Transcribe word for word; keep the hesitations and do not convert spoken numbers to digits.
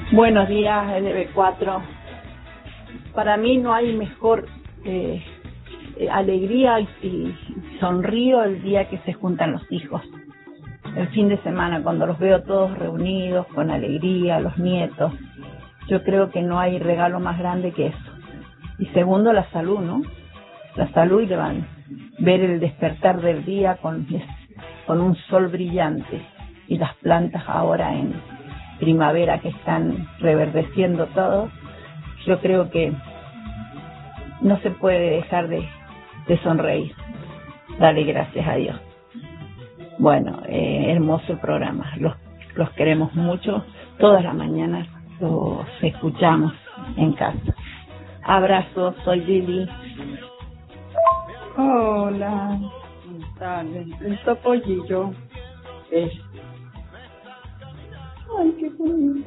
Buenos días, L B cuatro. Para mí no hay mejor eh, eh, alegría y, y sonrío el día que se juntan los hijos. El fin de semana, cuando los veo todos reunidos, con alegría, los nietos. Yo creo que no hay regalo más grande que eso. Y segundo, la salud, ¿no? La salud y van ver el despertar del día con, con un sol brillante y las plantas ahora en primavera que están reverdeciendo todo. Yo creo que no se puede dejar de, de sonreír. Dale gracias a Dios. Bueno, eh, hermoso el programa. Los, los queremos mucho. Todas las mañanas los escuchamos en casa. Abrazos, soy Lili. Hola, dale, el topollillo es... Ay, qué bonito.